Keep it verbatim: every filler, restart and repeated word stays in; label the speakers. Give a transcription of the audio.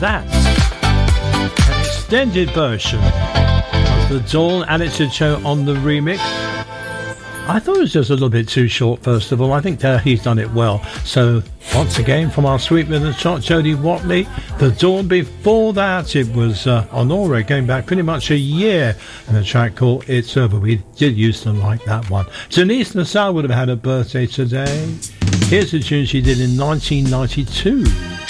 Speaker 1: that's an extended version of the Dawn Attitude Show on the remix. I thought it was just a little bit too short, first of all. I think uh, he's done it well. So, once again, from our sweet rhythm shot, Jodie Watley, The Dawn. Before that, it was uh, Honora, going back pretty much a year, and a track called It's Over. We did used to like that one. Denise Nassau would have had a birthday today. Here's a tune she did in nineteen ninety-two.